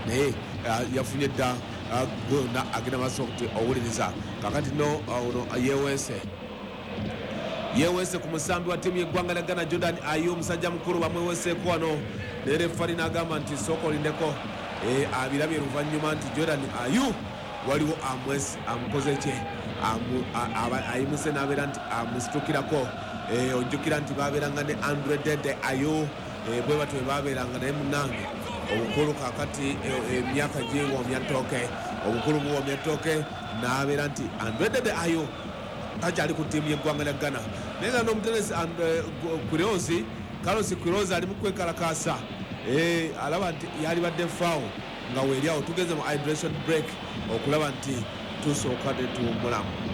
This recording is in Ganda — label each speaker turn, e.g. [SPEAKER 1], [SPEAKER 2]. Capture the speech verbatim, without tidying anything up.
[SPEAKER 1] naye yafunye dda gona agenda maaso kuti owuliriza kakati no ono yeweese yeweese ku musambi wa ttiimu y'eggwanga lya Ghana Jordan Ayew omusajja mukulu bamweweeseeko wano ne refari n'agamba nti sooka olindeko abirabye oluvannyuma nti Jordan Ayew waliwo amukoze kye ayimuse n'abeera nti amusitukirako ojjukira nti babeeranga ne Andre Dede Ayew bwe batwe babeeranga naye munange obukulu kakati emyaka gyewomya ttooke obukulu buwomya ttooke n'abeera nti Andre Dede Ayew takyali ku ttiimu y'eggwanga lya Ghana naye nga n'omutenesi Quiroz Carlos Quiroz ali mu kwekalakaasa alaba nti yali badde faawo nga weeri awo tugeze mu hydration break okulaba nti tusooka ne tuwummulamu.